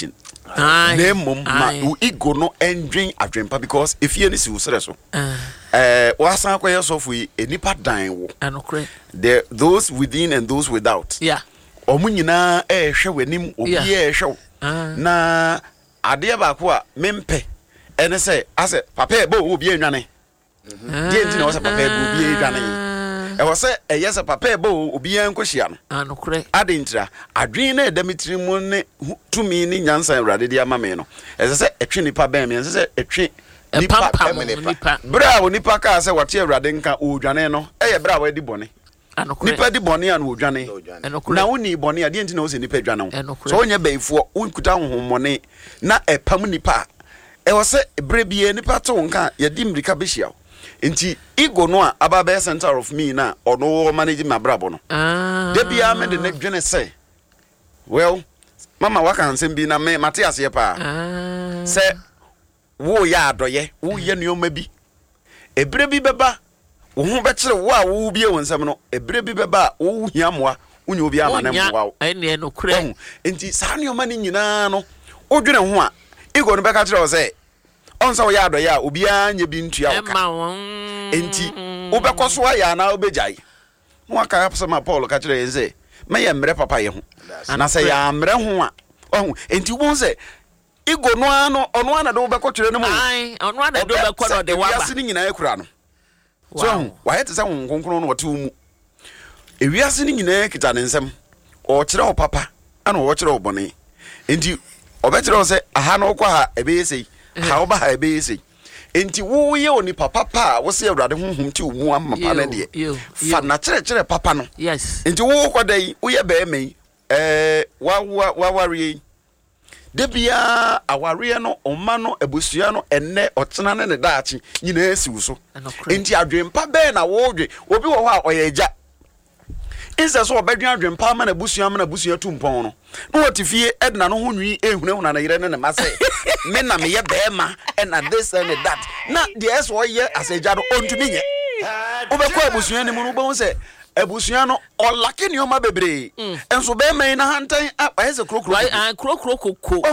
ambition. Name ma ego no endring adwempa because if you see usere so wasan kweye so fu enipa dan wo there those within and those without omu nyina ehwe wanim obi ehwe na ade ba ko a mempe ene se ase papa e bo obi enwane die nti na wose papa e bo obi enwane e wose eyese papa e bo obi enkohia no anokre ade ntira adwen na edamitiri mu ne tumi ni nyansa awrade dia mame no ese se etwe nipa ben me ese se etwe nipa bra wo nipa ka se wate awrade nka odwane no eye bra wo di bone nipa di bone an odwane na woni bone ade nti na wo se nipa dwane so onye beifo unkuta honhommone na epam nipa e wose bre bie nipa to nka ye di mrika behia Inti ego no a aba center of me na ono manage my brabo no. De bia me de ne dwene say. Well, mama waka nsem bi na me mate ase pa. Say wo ya adoye, wo ye nuoma bi. Ebre bi beba, wo ho be kire wo a wo bi e wonsem no. Ebre bi beba, wo hiamoa, unye obi amane mwa. Ene no kure. Inti sa nuoma ni nyina no. Odwene ho a ego no be ka kire wo say onsa wo ya adoye a obi anya bi ntua wo. Enti obekoso ya na obejai no aka yapsama Paul ka kire yense meye mre papa ye ho na se ya mre ho a ohu enti wo se igo no ano ono ana do beko kire no mu ai ono ana do beko no de waba wiase ni nyina ekura no so wa yete se won konkron no wote mu ewiase ni nyina kita ne nsem o kire o papa ana o kire o bone enti obekire o se aha no kwa ha ebeyesei ha oba ha ebeyesei enti wo ye oni papa pa wo se awrade honhom ti omu amapa na de fa na kire papa no yes enti wo kwadai wo ye be me wa wari de bia aware no oma no abusua no enne otena ne daachi nyina esiwu so enti adwempa be na wo dwe obi wo ho a oyeja inse so obedwan adwempa ma na abusua tumpon no no wotifie edna no honwi ehunahuna na yire ne mase me na me ye beema and at this and that na the s wo ye aseja no ontumi nye obekọ abusua ni mu no bo se abusua no olake ni o ma bebre enso beema na hantan ayese krokro kokko